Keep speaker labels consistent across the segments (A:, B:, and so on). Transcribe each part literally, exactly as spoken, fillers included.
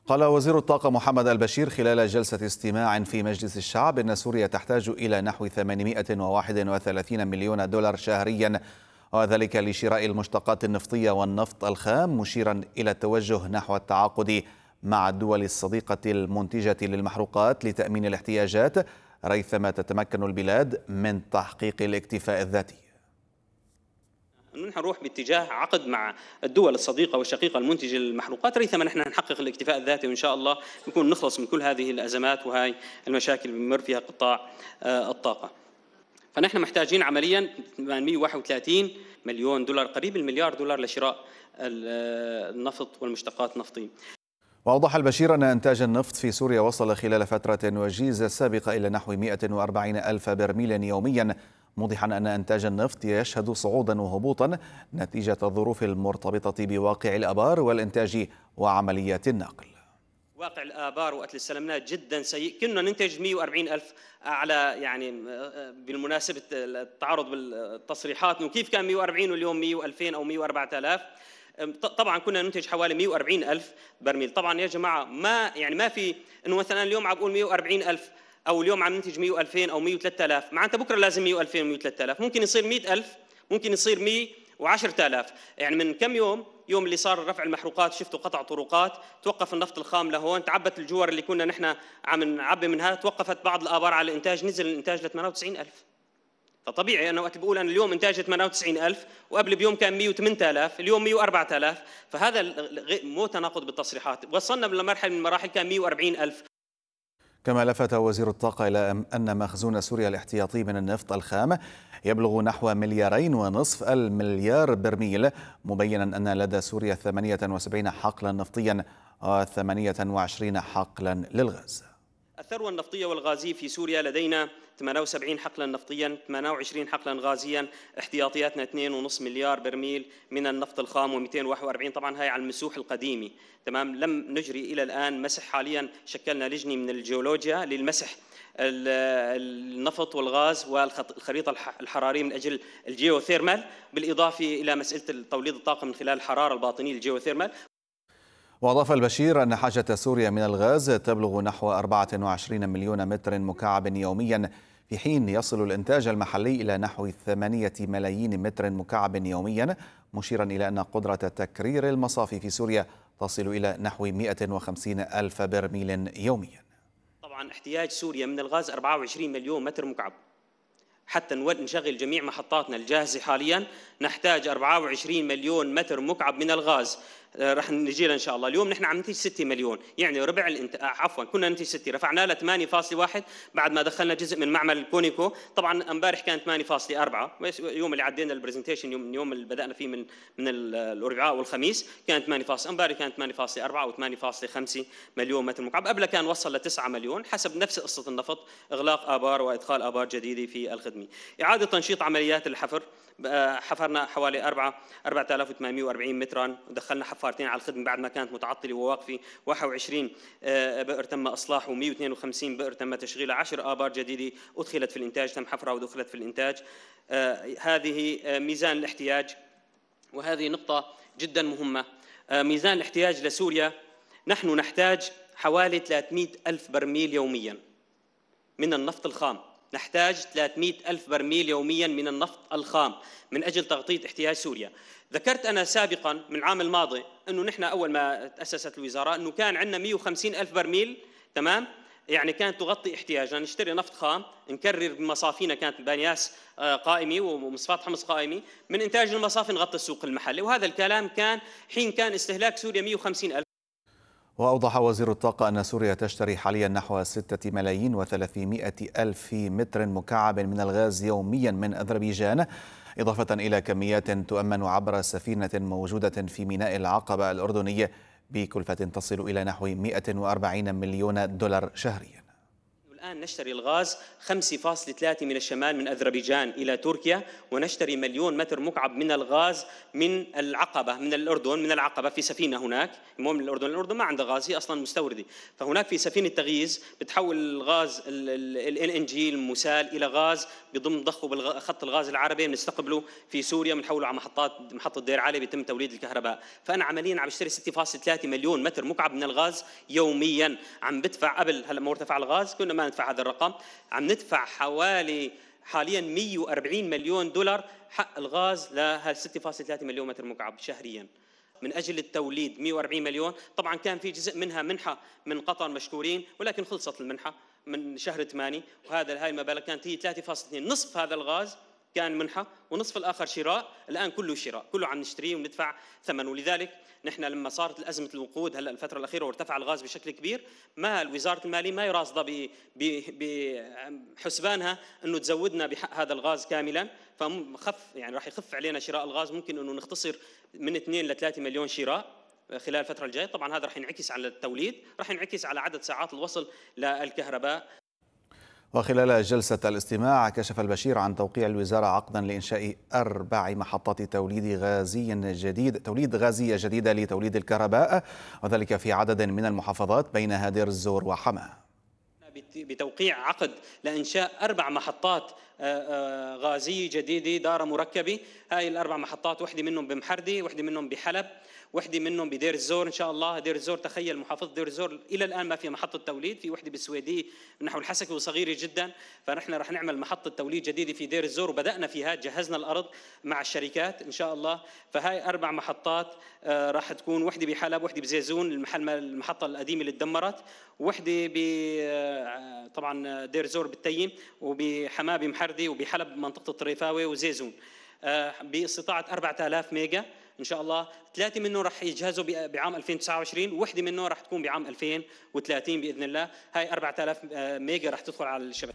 A: قال وزير الطاقة محمد البشير خلال جلسة استماع في مجلس الشعب إن سوريا تحتاج إلى نحو ثمانمائة وواحد وثلاثين مليون دولار شهريا، وذلك لشراء المشتقات النفطية والنفط الخام، مشيرا إلى التوجه نحو التعاقد مع الدول الصديقة المنتجة للمحروقات لتأمين الاحتياجات ريثما تتمكن البلاد من تحقيق الاكتفاء الذاتي.
B: نحن نروح باتجاه عقد مع الدول الصديقة والشقيقة المنتجة للمحروقات ريثما نحن نحقق الاكتفاء الذاتي، وإن شاء الله نكون نخلص من كل هذه الأزمات وهي المشاكل اللي بمر فيها قطاع الطاقة. فنحن محتاجين عمليا ثمانمائة وواحد وثلاثين مليون دولار، قريب المليار دولار، لشراء النفط والمشتقات النفطية.
A: وأوضح البشير أن إنتاج النفط في سوريا وصل خلال فترة وجيز سابقة إلى نحو مائة وأربعين ألف برميل يوميا، موضحا أن إنتاج النفط يشهد صعودا وهبوطا نتيجة الظروف المرتبطة بواقع الآبار والإنتاج وعمليات النقل.
B: واقع الآبار وقت اللي استلمناه جدا سيء، كنا ننتج مائة وأربعين ألف على يعني بالمناسبة التعارض بالتصريحات انه كيف كان مائة وأربعين واليوم مائة وألفين او مائة وأربعة آلاف. طبعا كنا ننتج حوالي مائة وأربعين ألف برميل. طبعا يا جماعه ما يعني ما في انه مثلا اليوم عم بقول مائة وأربعين ألف او اليوم عم ننتج مائة وألفين او مائة وثلاثة آلاف، معناتها بكره لازم مائة وألفين ومائة وثلاثة آلاف، ممكن يصير مائة ألف، ممكن يصير مائة وعشرة آلاف. يعني من كم يوم يوم اللي صار رفع المحروقات شفتوا قطع طرقات، توقف النفط الخام لهون، تعبت الجوار اللي كنا نحن عم نعبي منها، توقفت بعض الآبار على الإنتاج، نزل الإنتاج ل ثمانية وتسعين ألف. فطبيعي أنا وقت بقول أنا اليوم إنتاج ثمانية وتسعين ألف وقبل بيوم كان مائة وثمانية آلاف، اليوم مائة وأربعة آلاف، فهذا مو تناقض بالتصريحات. وصلنا لمرحلة من المراحل كان مائة وأربعين ألف.
A: كما لفت وزير الطاقة إلى أن مخزون سوريا الاحتياطي من النفط الخام يبلغ نحو مليارين ونصف المليار برميل، مبينا أن لدى سوريا ثمانية وسبعين حقلا نفطيا وثمانية وعشرين حقلا للغاز.
B: الثروة النفطية والغازية في سوريا لدينا ثمانية وسبعين حقلا نفطيا، ثمانية وعشرين حقلا غازيا، احتياطياتنا اثنين فاصلة خمسة مليار برميل من النفط الخام و241. طبعا هاي على المسوح القديمة، تمام. لم نجري الى الان مسح، حاليا شكلنا لجنة من الجيولوجيا للمسح النفط والغاز والخريطة الحرارية من اجل الجيوثيرمال، بالاضافة الى مسألة توليد الطاقة من خلال الحرارة الباطنية الجيوثيرمال.
A: وأضاف البشير أن حاجة سوريا من الغاز تبلغ نحو أربعة وعشرين مليون متر مكعب يوميا، في حين يصل الإنتاج المحلي إلى نحو ثمانية ملايين متر مكعب يوميا، مشيرا إلى أن قدرة تكرير المصافي في سوريا تصل إلى نحو مائة وخمسين ألف برميل يوميا.
B: طبعا احتياج سوريا من الغاز أربعة وعشرين مليون متر مكعب، حتى نشغل جميع محطاتنا الجاهزة حاليا نحتاج أربعة وعشرين مليون متر مكعب من الغاز. رح نجي ان شاء الله. اليوم نحن عم ننتج ستة مليون، يعني ربع الانت... عفوا كنا ننتج ستة، رفعناه ل ثمانية فاصلة واحد بعد ما دخلنا جزء من معمل كونيكو. طبعا امبارح كان ثمانية فاصلة أربعة، اليوم اللي عدينا البرزنتيشن يوم اليوم اللي بدانا فيه من من الاربعاء والخميس كان ثمانية فاصلة، امبارح كان ثمانية فاصلة أربعة او ثمانية فاصلة خمسة مليون متر مكعب، قبل كان وصل ل تسعة مليون حسب نفس قصه النفط، اغلاق ابار وادخال ابار جديده في الخدمه. اعاده تنشيط عمليات الحفر، حفرنا حوالي أربعة آلاف وثمانمائة وأربعين مترا، ودخلنا حفارتين على الخدمه بعد ما كانت متعطله وواقفه، واحد وعشرين بئر تم اصلاحه ومائة واثنين وخمسين بئر تم تشغيلها، عشر ابار جديده ادخلت في الانتاج، تم حفرها ودخلت في الانتاج. هذه ميزان الاحتياج، وهذه نقطه جدا مهمه. ميزان الاحتياج لسوريا، نحن نحتاج حوالي ثلاثمائة ألف برميل يوميا من النفط الخام، نحتاج ثلاثمائة ألف برميل يوميا من النفط الخام من أجل تغطية احتياج سوريا. ذكرت أنا سابقا من العام الماضي أنه نحن أول ما تأسست الوزارة أنه كان عندنا مائة وخمسين ألف برميل، تمام، يعني كانت تغطي احتياجنا، نشتري نفط خام نكرر بمصافينا، كانت بانياس قائمة ومصفاة حمص قائمة، من إنتاج المصافي نغطي السوق المحلي، وهذا الكلام كان حين كان استهلاك سوريا مائة وخمسين ألف.
A: وأوضح وزير الطاقة أن سوريا تشتري حاليا نحو ستة ملايين وثلاثمائة ألف متر مكعب من الغاز يوميا من أذربيجان، إضافة إلى كميات تؤمن عبر سفينة موجودة في ميناء العقبة الأردني بكلفة تصل إلى نحو مائة وأربعين مليون دولار شهريا.
B: الآن نشتري الغاز خمسة فاصلة ثلاثة من الشمال من أذربيجان إلى تركيا، ونشتري مليون متر مكعب من الغاز من العقبة من الأردن، من العقبة في سفينة هناك، مو من الأردن، الأردن ما عندها غاز، هي أصلا مستوردة، فهناك في سفينة تغييز بتحول الغاز ال إن جي المسال إلى غاز بضم ضخه بالخط الغاز العربي، بنستقبله في سوريا بنحوله على محطات محطة دير علي بيتم توليد الكهرباء. فأنا عمليا عم بشتري ستة فاصلة ثلاثة مليون متر مكعب من الغاز يوميا، عم بدفع قبل هلا ما ارتفع الغاز كنا ما ندفع هذا الرقم، عم ندفع حوالي حاليا مئة وأربعين مليون دولار حق الغاز لها ستة فاصلة ثلاثة مليون متر مكعب شهريا من أجل التوليد. مئة وأربعين مليون، طبعا كان في جزء منها منحة من قطر مشكورين، ولكن خلصت المنحة من شهر ثمانية، وهذا هاي المبالغ كانت هي ثلاثة فاصلة اثنين، نصف هذا الغاز كان منحة ونصف الآخر شراء، الآن كله شراء، كله عم نشتريه وندفع ثمن. ولذلك نحن لما صارت الأزمة الوقود هلا الفترة الأخيرة وارتفع الغاز بشكل كبير، ما وزارة المالية ما يراصدها بحسبانها إنه تزودنا بحق هذا الغاز كاملا، فخف يعني راح يخف علينا شراء الغاز، ممكن إنه نختصر من اثنين ل ثلاثة مليون شراء خلال الفترة الجاية. طبعا هذا راح ينعكس على التوليد، راح ينعكس على عدد ساعات الوصل للكهرباء.
A: وخلال جلسة الاستماع كشف البشير عن توقيع الوزارة عقدا لإنشاء أربع محطات توليد غازي جديد توليد غازية جديدة لتوليد الكهرباء، وذلك في عدد من المحافظات بينها دير الزور وحماة.
B: بتوقيع عقد لإنشاء أربع محطات غازية جديدة دارة مركبة. هاي الأربع محطات وحدة منهم بمحردي، وحدة منهم بحلب، وحده منهم بدير الزور ان شاء الله. دير الزور تخيل محافظه دير الزور الى الان ما فيها محطه توليد، في وحده بالسويديه نحو الحسكه وصغيره جدا، فنحن رح نعمل محطه توليد جديده في دير الزور وبدانا فيها، جهزنا الارض مع الشركات ان شاء الله. فهاي اربع محطات راح تكون، وحده بحلب، وحده بزيزون المحل المحطه القديمه اللي تدمرت، وحده ب طبعا دير الزور بالتيم، وبحماه بمحردي، وبحلب منطقه الطريفاوي وزيزون باستطاعه أربعة آلاف ميجا ان شاء الله. ثلاثه منه راح يجهزوا بعام ألفين وتسعة وعشرين، وحده منه راح تكون بعام ألفين وثلاثين باذن الله. هاي أربعة آلاف ميجا راح تدخل على الشبكه.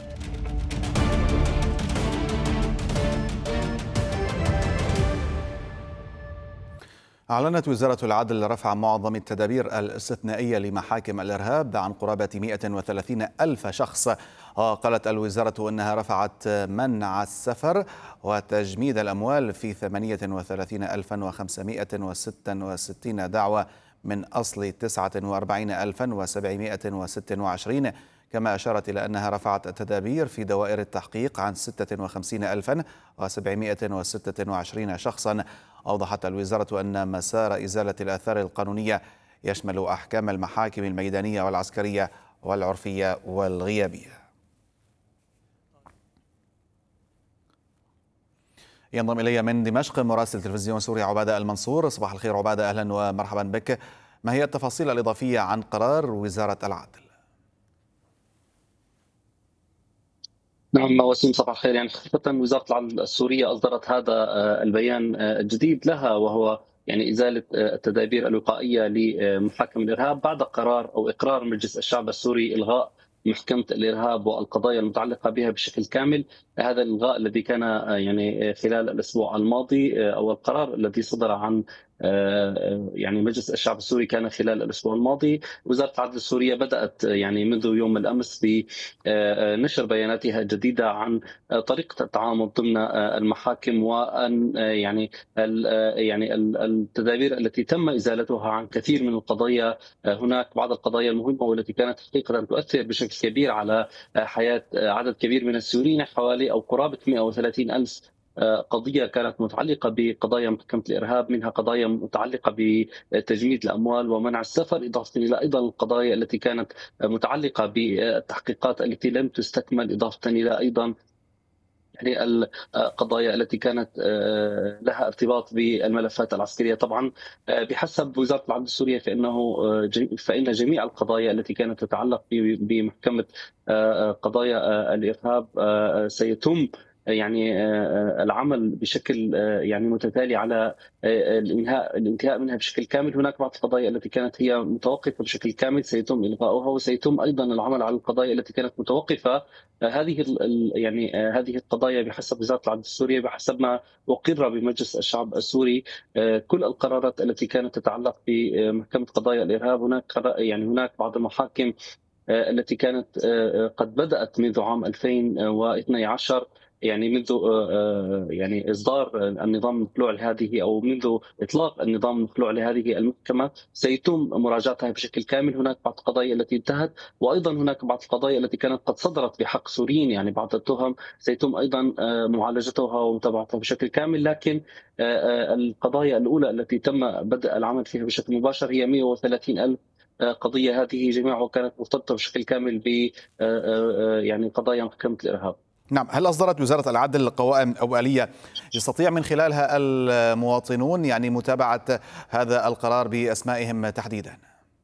A: أعلنت وزارة العدل رفع معظم التدابير الاستثنائية لمحاكم الإرهاب عن قرابة مئة وثلاثين ألف شخص. وقالت الوزارة أنها رفعت منع السفر وتجميد الأموال في ثمانية وثلاثين ألفا وخمسمئة وستة وستين دعوة من أصل تسعة وأربعين ألفا وسبعمئة وستة وعشرين. كما أشارت إلى أنها رفعت التدابير في دوائر التحقيق عن ستة وخمسين ألفا وسبعمئة وستة وعشرين شخصا. أوضحت الوزارة أن مسار إزالة الآثار القانونية يشمل أحكام المحاكم الميدانية والعسكرية والعرفية والغيابية. ينضم إلي من دمشق مراسل تلفزيون سوريا عبادة المنصور. صباح الخير عبادة، أهلا ومرحبا بك. ما هي التفاصيل الإضافية عن قرار وزارة العدل؟
C: نعم وسيم، صباح الخير. يعني خفة وزارة العدل السورية أصدرت هذا البيان الجديد لها، وهو يعني إزالة التدابير الوقائية لمحاكم الإرهاب بعد قرار أو إقرار مجلس الشعب السوري إلغاء محكمة الإرهاب والقضايا المتعلقة بها بشكل كامل. هذا الإلغاء الذي كان يعني خلال الأسبوع الماضي، أو القرار الذي صدر عن يعني مجلس الشعب السوري كان خلال الأسبوع الماضي. وزارة العدل السورية بدأت يعني منذ يوم الأمس بنشر بياناتها الجديدة عن طريقة التعامل ضمن المحاكم، وأن يعني يعني التدابير التي تم إزالتها عن كثير من القضايا. هناك بعض القضايا المهمة والتي كانت حقيقة تؤثر بشكل كبير على حياة عدد كبير من السوريين، حوالي أو قرابة مئة وثلاثين ألف قضية كانت متعلقة بقضايا محكمة الإرهاب، منها قضايا متعلقة بتجميد الأموال ومنع السفر، إضافة إلى أيضا القضايا التي كانت متعلقة بالتحقيقات التي لم تستكمل، إضافة إلى أيضا يعني القضايا التي كانت لها ارتباط بالملفات العسكرية. طبعا بحسب وزارة العدل السورية فإنه فإن جميع القضايا التي كانت تتعلق بمحكمة قضايا الإرهاب سيتم يعني العمل بشكل يعني متتالي على الانهاء الانتهاء منها بشكل كامل. هناك بعض القضايا التي كانت هي متوقفه بشكل كامل سيتم الغاؤها، وسيتم ايضا العمل على القضايا التي كانت متوقفه. هذه يعني هذه القضايا بحسب وزاره العدل السوريه، بحسب ما اقر بمجلس الشعب السوري، كل القرارات التي كانت تتعلق بمحكمه قضايا الارهاب، هناك يعني هناك بعض المحاكم التي كانت قد بدأت منذ عام ألفين واثني عشر، يعني منذ يعني إصدار النظام المخلوع لهذه أو منذ إطلاق النظام المخلوع لهذه المحكمة سيتم مراجعتها بشكل كامل. هناك بعض القضايا التي انتهت، وأيضا هناك بعض القضايا التي كانت قد صدرت بحق سوريين، يعني بعض التهم سيتم أيضا معالجتها ومتابعتها بشكل كامل. لكن القضايا الأولى التي تم بدء العمل فيها بشكل مباشر هي مئة وثلاثين ألف قضية، هذه جميعها كانت مرتبطة بشكل كامل ب يعني قضايا محكمة الإرهاب.
A: نعم، هل أصدرت وزارة العدل قوائم أو آلية يستطيع من خلالها المواطنون يعني متابعة هذا القرار بأسمائهم تحديدا؟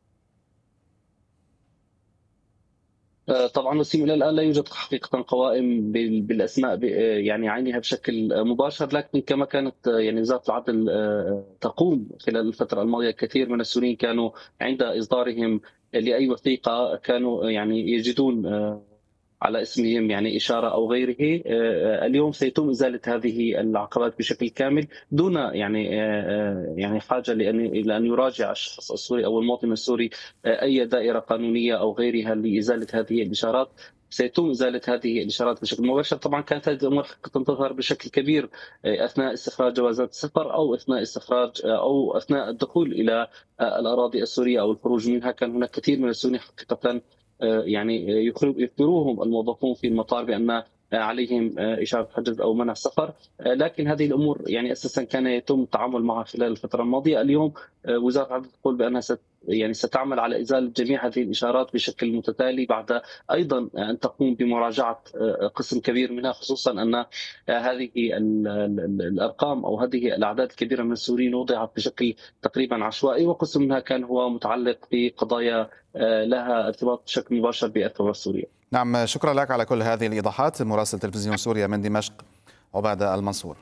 C: طبعا وسيم، الى الان لا يوجد حقيقه قوائم بالاسماء يعني عينها بشكل مباشر، لكن كما كانت يعني وزاره العدل تقوم خلال الفتره الماضيه، كثير من السوريين كانوا عند اصدارهم لاي وثيقه كانوا يعني يجدون على اسمهم يعني إشارة أو غيره. اليوم سيتم إزالة هذه العقبات بشكل كامل دون يعني يعني حاجة لأن إلى أن يراجع الشخص السوري أو المواطن السوري أي دائرة قانونية أو غيرها لإزالة هذه الإشارات. سيتم إزالة هذه الإشارات بشكل مباشر. طبعا كانت هذه الأمور تظهر بشكل كبير أثناء استخراج جوازات السفر أو أثناء استخراج أو أثناء الدخول إلى الأراضي السورية أو الخروج منها. كان هناك كثير من السوريين حقيقة يعني يخبروهم الموظفون في المطار بأن عليهم إشارة حجز أو منع سفر، لكن هذه الأمور يعني أساسا كان يتم التعامل معها خلال الفترة الماضية. اليوم وزارة العدل تقول بأنها ست يعني ستعمل على إزالة جميع هذه الإشارات بشكل متتالي، بعد أيضا أن تقوم بمراجعة قسم كبير منها، خصوصا أن هذه الأرقام أو هذه الأعداد الكبيرة من السوريين وضعت بشكل تقريبا عشوائي، وقسم منها كان هو متعلق بقضايا لها ارتباط بشكل مباشر بالثورة السورية.
A: نعم، شكرا لك على كل هذه الإيضاحات. مراسل تلفزيون سوريا من دمشق عبادة المنصور.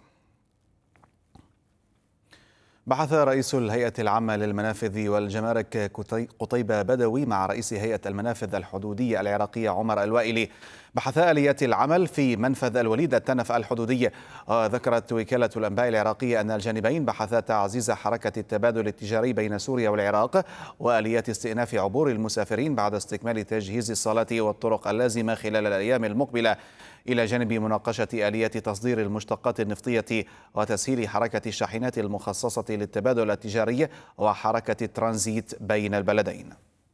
A: بحث رئيس الهيئة العامة للمنافذ والجمارك قطيبة بدوي مع رئيس هيئة المنافذ الحدودية العراقية عمر الوائلي بحثا آليات العمل في منفذ الوليد التنف الحدودي. ذكرت وكالة الأنباء العراقية أن الجانبين بحثا تعزيز حركة التبادل التجاري بين سوريا والعراق وآليات استئناف عبور المسافرين بعد استكمال تجهيز الصالات والطرق اللازمة خلال الأيام المقبلة، إلى جانب مناقشة آليات تصدير المشتقات النفطية وتسهيل حركة الشاحنات المخصصة للتبادل التجاري وحركة الترانزيت بين البلدين.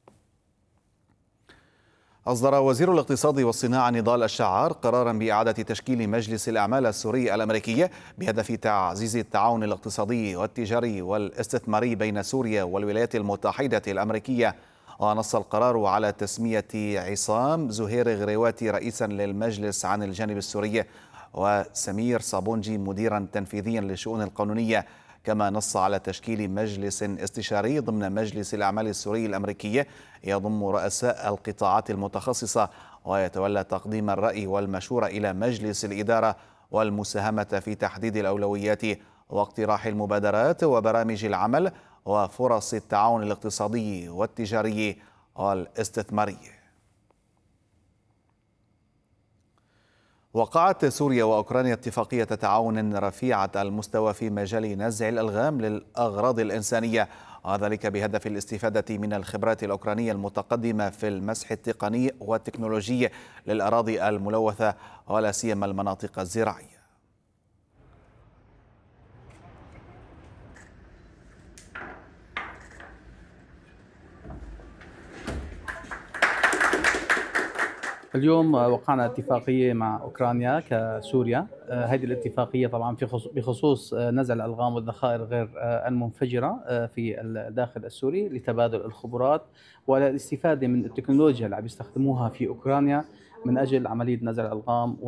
A: أصدر وزير الاقتصاد والصناعة نضال الشعار قرارا بإعادة تشكيل مجلس الأعمال السوري الأمريكي بهدف تعزيز التعاون الاقتصادي والتجاري والاستثماري بين سوريا والولايات المتحدة الأمريكية. ونص القرار على تسمية عصام زهير غريواتي رئيسا للمجلس عن الجانب السوري وسمير صابونجي مديرا تنفيذيا للشؤون القانونية، كما نص على تشكيل مجلس استشاري ضمن مجلس الأعمال السوري الأمريكي يضم رؤساء القطاعات المتخصصة ويتولى تقديم الرأي والمشورة إلى مجلس الإدارة والمساهمة في تحديد الأولويات واقتراح المبادرات وبرامج العمل وفرص التعاون الاقتصادي والتجاري والاستثماري. وقعت سوريا وأوكرانيا اتفاقية تعاون رفيعة المستوى في مجال نزع الألغام للأغراض الإنسانية، وذلك بهدف الاستفادة من الخبرات الأوكرانية المتقدمة في المسح التقني والتكنولوجي للأراضي الملوثة ولا سيما المناطق الزراعية.
D: اليوم وقعنا اتفاقية مع أوكرانيا كسوريا. هذه الاتفاقية طبعا في بخصوص نزع الألغام والذخائر غير المنفجرة في الداخل السوري لتبادل الخبرات والاستفادة من التكنولوجيا اللي عم يستخدموها في أوكرانيا من أجل عملية نزع الألغام.